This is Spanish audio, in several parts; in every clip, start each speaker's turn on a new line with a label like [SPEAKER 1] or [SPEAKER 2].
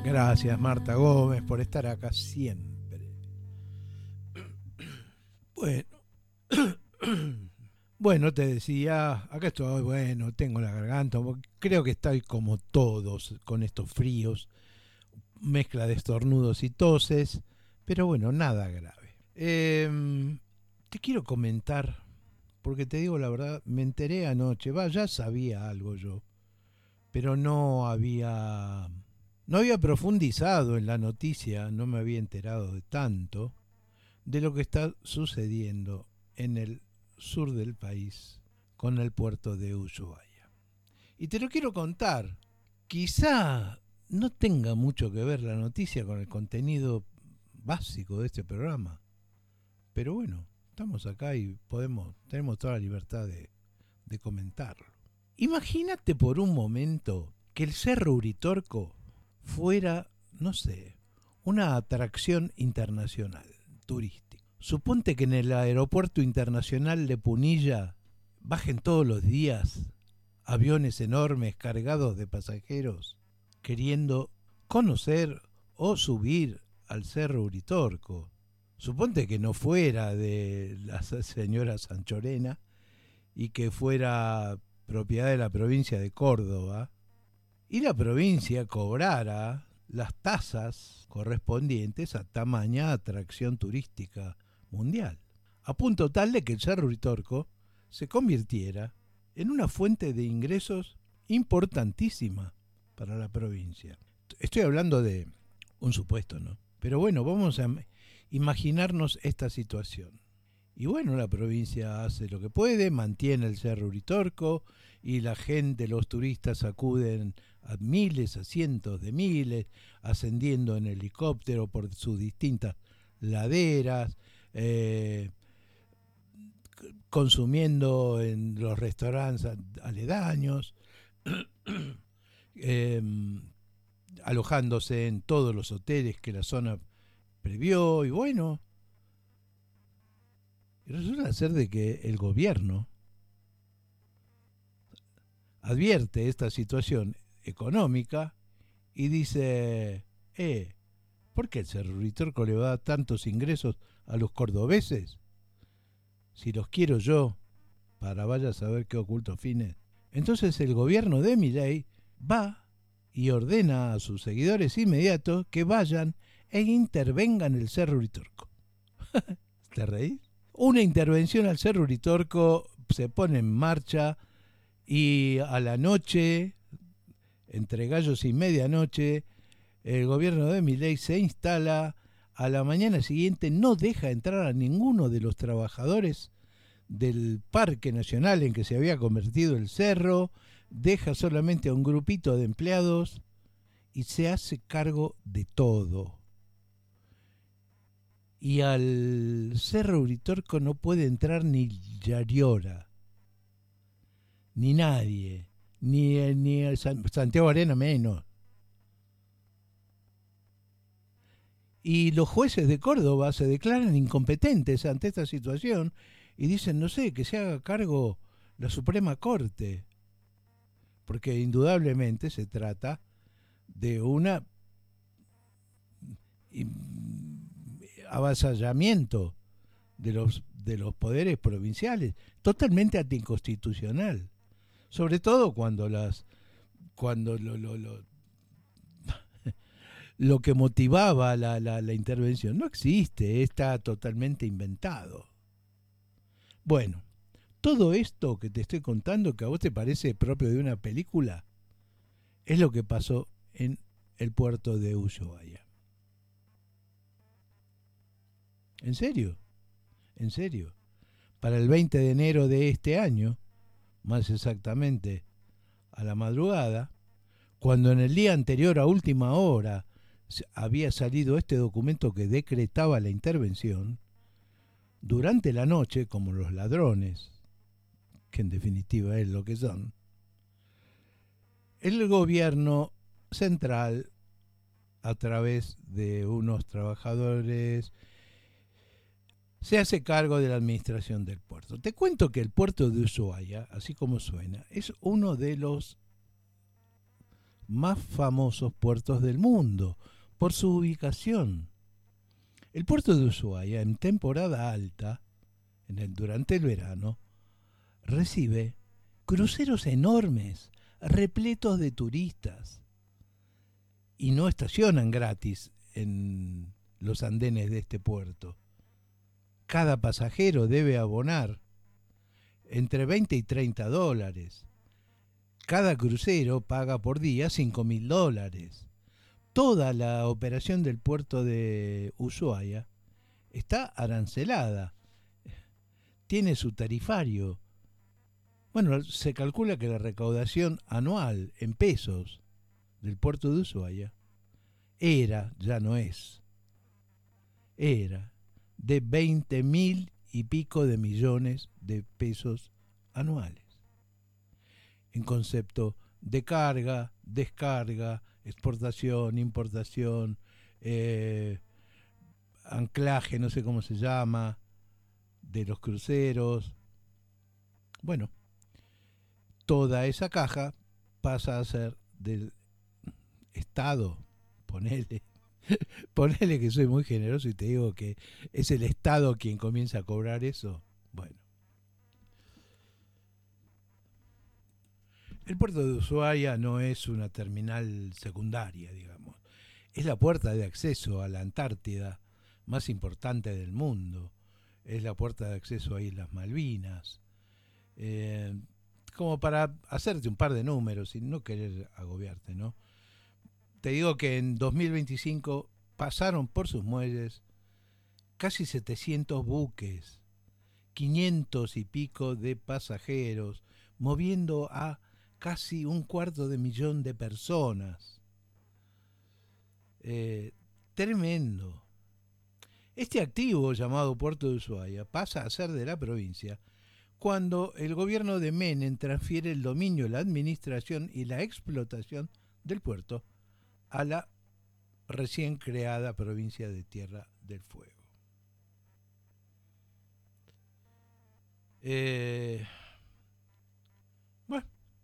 [SPEAKER 1] Gracias Marta Gómez por estar acá siempre. Bueno, bueno, te decía, acá estoy, bueno, tengo la garganta, creo que estoy como todos con estos fríos, mezcla de estornudos y toses, pero bueno, nada grave. Te quiero comentar, porque te digo la verdad, me enteré anoche, ya sabía algo yo, pero no había profundizado en la noticia, no me había enterado de tanto de lo que está sucediendo en el sur del país con el puerto de Ushuaia. Y te lo quiero contar. Quizá no tenga mucho que ver la noticia con el contenido básico de este programa, pero bueno, estamos acá y tenemos toda la libertad de comentarlo. Imagínate por un momento que el Cerro Uritorco fuera, no sé, una atracción internacional, turística. Suponte que en el aeropuerto internacional de Punilla bajen todos los días aviones enormes cargados de pasajeros queriendo conocer o subir al Cerro Uritorco. Suponte que no fuera de la señora Sanchorena y que fuera propiedad de la provincia de Córdoba, y la provincia cobrara las tasas correspondientes a tamaña atracción turística mundial, a punto tal de que el Cerro Uritorco se convirtiera en una fuente de ingresos importantísima para la provincia. Estoy hablando de un supuesto, ¿no? Pero bueno, vamos a imaginarnos esta situación. Y bueno, la provincia hace lo que puede, mantiene el Cerro Uritorco y la gente, los turistas acuden a miles, a cientos de miles, ascendiendo en helicóptero por sus distintas laderas, consumiendo en los restaurantes aledaños, eh, alojándose en todos los hoteles que la zona previó y bueno, resulta ser de que el gobierno advierte esta situación económica y dice, ¿por qué el Cerro Uritorco le va a dar tantos ingresos a los cordobeses? Si los quiero yo, para vaya a saber qué ocultos fines. Entonces el gobierno de Milei va y ordena a sus seguidores inmediatos que vayan e intervengan el Cerro Uritorco. ¿Te reís? Una intervención al Cerro Uritorco se pone en marcha y a la noche, entre gallos y medianoche, el gobierno de Milei se instala. A la mañana siguiente no deja entrar a ninguno de los trabajadores del parque nacional en que se había convertido el cerro, deja solamente a un grupito de empleados y se hace cargo de todo. Y al Cerro Uritorco no puede entrar ni Yariora, ni nadie, ni el Santiago Arena menos. Y los jueces de Córdoba se declaran incompetentes ante esta situación y dicen, no sé, que se haga cargo la Suprema Corte, porque indudablemente se trata de un avasallamiento de los poderes provinciales, totalmente anticonstitucional, sobre todo cuando lo que motivaba la intervención no existe, está totalmente inventado. Bueno, todo esto que te estoy contando, que a vos te parece propio de una película, es lo que pasó en el puerto de Ushuaia. ¿En serio? ¿En serio? Para el 20 de enero de este año, más exactamente a la madrugada, cuando en el día anterior a última hora había salido este documento que decretaba la intervención, durante la noche, como los ladrones, que en definitiva es lo que son, el gobierno central, a través de unos trabajadores, se hace cargo de la administración del puerto. Te cuento que el puerto de Ushuaia, así como suena, es uno de los más famosos puertos del mundo por su ubicación. El puerto de Ushuaia, en temporada alta, durante el verano, recibe cruceros enormes, repletos de turistas, y no estacionan gratis en los andenes de este puerto. Cada pasajero debe abonar entre 20 y 30 dólares. Cada crucero paga por día $5.000. Toda la operación del puerto de Ushuaia está arancelada. Tiene su tarifario. Bueno, se calcula que la recaudación anual en pesos del puerto de Ushuaia ya no es, era de 20.000 y pico de millones de pesos anuales. En concepto de carga, descarga, exportación, importación, anclaje, no sé cómo se llama, de los cruceros. Bueno, toda esa caja pasa a ser del Estado, ponele que soy muy generoso y te digo que es el Estado quien comienza a cobrar eso. Bueno, el puerto de Ushuaia no es una terminal secundaria, digamos. Es la puerta de acceso a la Antártida más importante del mundo. Es la puerta de acceso a Islas Malvinas. Como para hacerte un par de números y no querer agobiarte, ¿no? Te digo que en 2025 pasaron por sus muelles casi 700 buques, 500 y pico de pasajeros, moviendo a casi 250.000 de personas. Tremendo. Este activo llamado Puerto de Ushuaia pasa a ser de la provincia cuando el gobierno de Menem transfiere el dominio, la administración y la explotación del puerto a la recién creada provincia de Tierra del Fuego. Bueno,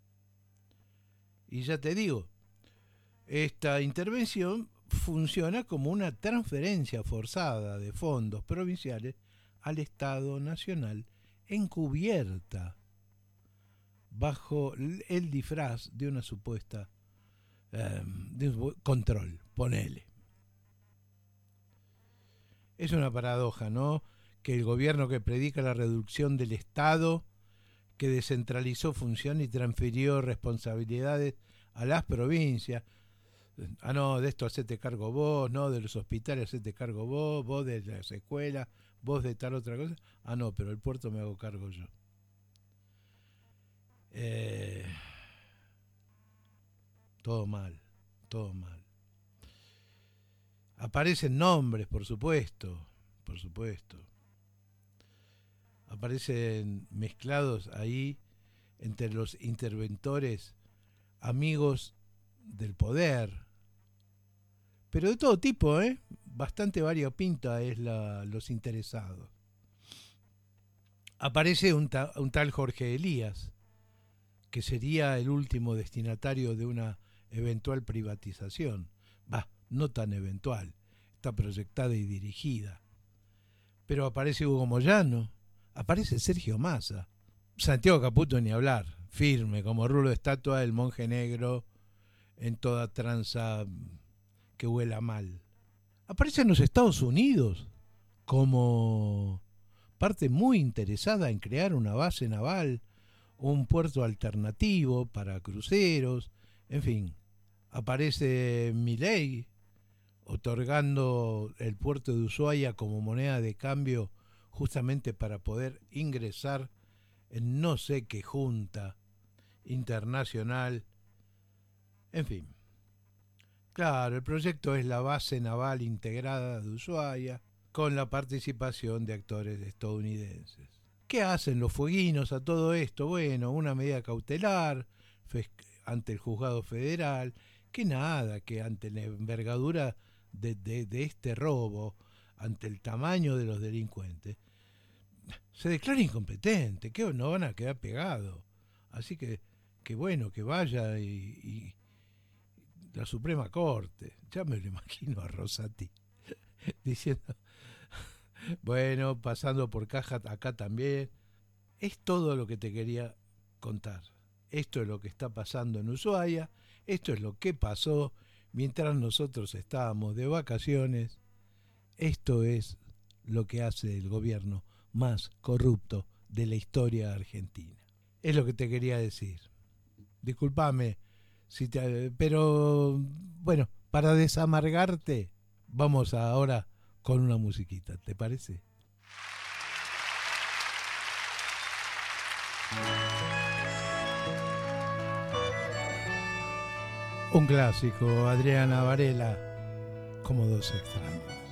[SPEAKER 1] y ya te digo, esta intervención funciona como una transferencia forzada de fondos provinciales al Estado Nacional encubierta bajo el disfraz de una supuesta de un control, ponele. Es una paradoja, ¿no? Que el gobierno que predica la reducción del Estado, que descentralizó función y transfirió responsabilidades a las provincias. Ah, no, de esto hacete cargo vos, no, de los hospitales hacete cargo vos, vos de las escuelas, vos de tal otra cosa. Ah, no, pero el puerto me hago cargo yo. Todo mal, todo mal. Aparecen nombres, por supuesto, por supuesto. Aparecen mezclados ahí entre los interventores, amigos del poder, pero de todo tipo, bastante variopinta es los interesados. Aparece un tal Jorge Elías, que sería el último destinatario de una eventual privatización. No tan eventual, está proyectada y dirigida. Pero aparece Hugo Moyano, aparece Sergio Massa, Santiago Caputo ni hablar, firme como rulo de estatua, el monje negro en toda tranza que huela mal. Aparece en los Estados Unidos como parte muy interesada en crear una base naval, un puerto alternativo para cruceros, en fin. Aparece Milei otorgando el puerto de Ushuaia como moneda de cambio justamente para poder ingresar en no sé qué junta internacional. En fin. Claro, el proyecto es la base naval integrada de Ushuaia con la participación de actores estadounidenses. ¿Qué hacen los fueguinos a todo esto? Bueno, una medida cautelar ante el juzgado federal, que nada, que ante la envergadura de este robo, ante el tamaño de los delincuentes, se declara incompetente, que no van a quedar pegados. Así que bueno, que vaya y la Suprema Corte. Ya me lo imagino a Rosati diciendo, bueno, pasando por caja acá también. Es todo lo que te quería contar. Esto es lo que está pasando en Ushuaia, esto es lo que pasó mientras nosotros estábamos de vacaciones, esto es lo que hace el gobierno más corrupto de la historia argentina. Es lo que te quería decir. Discúlpame, pero bueno, para desamargarte, vamos ahora con una musiquita, ¿te parece? Un clásico, Adriana Varela, como dos extraños.